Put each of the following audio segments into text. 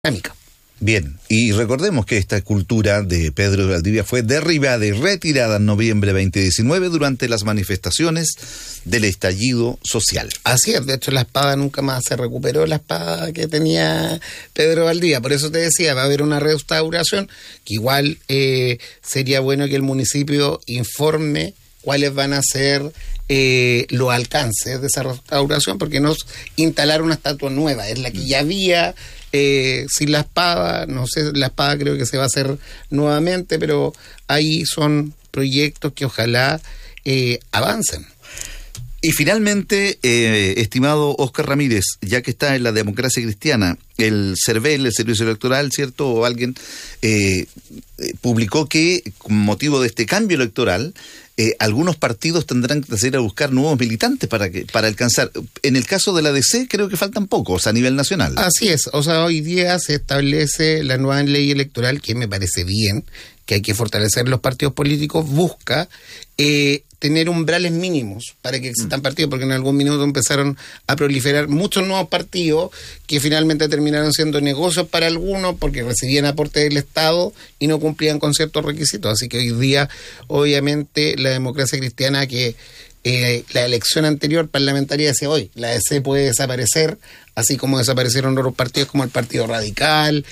dinámica. Bien, y recordemos que esta cultura de Pedro de Valdivia fue derribada y retirada en noviembre de 2019 durante las manifestaciones del estallido social. Así es, de hecho la espada nunca más se recuperó, la espada que tenía Pedro Valdivia. Por eso te decía, va a haber una restauración, que igual sería bueno que el municipio informe cuáles van a ser los alcances de esa restauración, porque no es instalar una estatua nueva, es la que ya había. Sin la espada, no sé, la espada creo que se va a hacer nuevamente, pero ahí son proyectos que ojalá avancen. Y finalmente, estimado Óscar Ramírez, ya que está en la Democracia Cristiana, el CERVEL, el Servicio Electoral, ¿cierto? O alguien publicó que, con motivo de este cambio electoral, algunos partidos tendrán que salir a buscar nuevos militantes para alcanzar. En el caso de la DC creo que faltan pocos a nivel nacional. Así es, o sea, hoy día se establece la nueva ley electoral, que me parece bien, que hay que fortalecer los partidos políticos, busca tener umbrales mínimos para que existan partidos, porque en algún minuto empezaron a proliferar muchos nuevos partidos que finalmente terminaron siendo negocios para algunos porque recibían aportes del Estado y no cumplían con ciertos requisitos. Así que hoy día, obviamente, la Democracia Cristiana, que la elección anterior parlamentaria decía hoy, la DC puede desaparecer, así como desaparecieron otros partidos como el Partido Radical,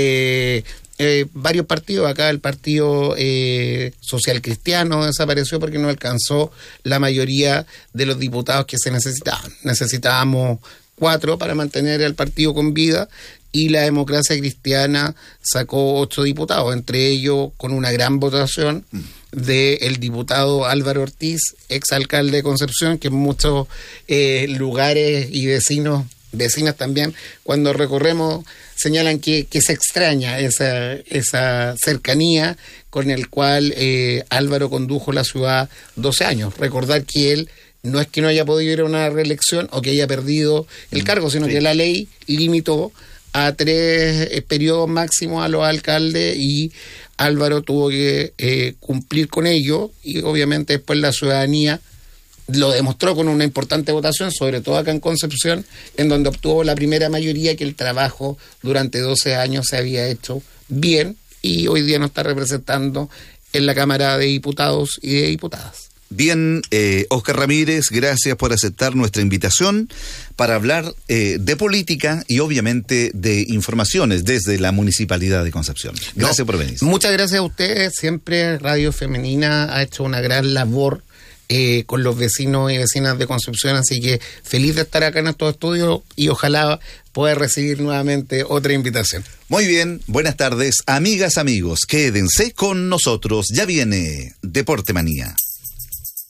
varios partidos. Acá el Partido Social Cristiano desapareció porque no alcanzó la mayoría de los diputados que se necesitaban. Necesitábamos 4 para mantener al partido con vida, y la Democracia Cristiana sacó 8 diputados, entre ellos con una gran votación del diputado Álvaro Ortiz, exalcalde de Concepción, que en muchos lugares y vecinas también, cuando recorremos, señalan que se extraña esa cercanía con el cual Álvaro condujo la ciudad 12 años. Recordar que él no es que no haya podido ir a una reelección o que haya perdido el cargo, sino que la ley limitó a 3 periodos máximos a los alcaldes, y Álvaro tuvo que cumplir con ello, y obviamente después la ciudadanía lo demostró con una importante votación, sobre todo acá en Concepción, en donde obtuvo la primera mayoría, que el trabajo durante 12 años se había hecho bien, y hoy día nos está representando en la Cámara de Diputados y de Diputadas. Bien, Óscar Ramírez, gracias por aceptar nuestra invitación para hablar de política y obviamente de informaciones desde la Municipalidad de Concepción. Gracias por venir. Muchas gracias a ustedes. Siempre Radio Femenina ha hecho una gran labor con los vecinos y vecinas de Concepción, así que feliz de estar acá en estos estudios y ojalá pueda recibir nuevamente otra invitación. Muy bien, buenas tardes, amigas, amigos, quédense con nosotros, ya viene Deporte Manía.